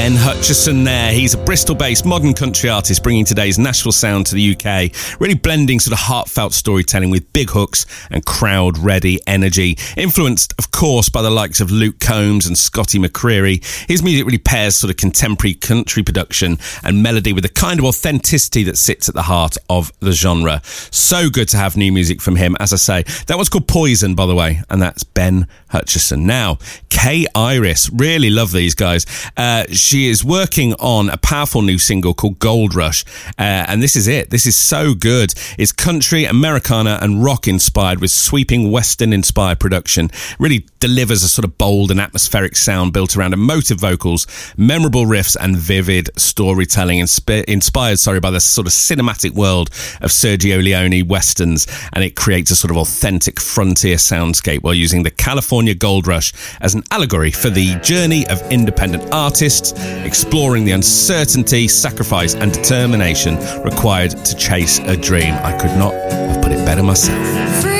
Ben Hutchison there. He's a Bristol-based modern country artist bringing today's Nashville sound to the UK, really blending sort of heartfelt storytelling with big hooks and crowd-ready energy. Influenced, of course, by the likes of Luke Combs and Scotty McCreery, his music really pairs sort of contemporary country production and melody with the kind of authenticity that sits at the heart of the genre. So good to have new music from him, as I say. That one's called Poison, by the way, and that's Ben Hutchison. Now, Kay Iris, really love these guys. She is working on a powerful new single called Gold Rush, and this is it. This is so good. It's country, Americana and rock inspired with sweeping Western inspired production. Really delivers a sort of bold and atmospheric sound built around emotive vocals, memorable riffs and vivid storytelling inspired by the sort of cinematic world of Sergio Leone westerns, and it creates a sort of authentic frontier soundscape while using the California Gold Rush as an allegory for the journey of independent artists, exploring the uncertainty, sacrifice and determination required to chase a dream. I could not have put it better myself.